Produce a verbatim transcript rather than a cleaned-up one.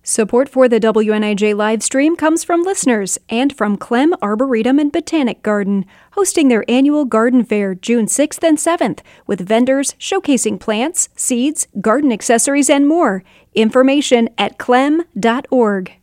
Support for the W N I J live stream comes from listeners and from Clem Arboretum and Botanic Garden, hosting their annual garden fair June sixth and seventh, with vendors showcasing plants, seeds, garden accessories, and more. Information at clem dot org.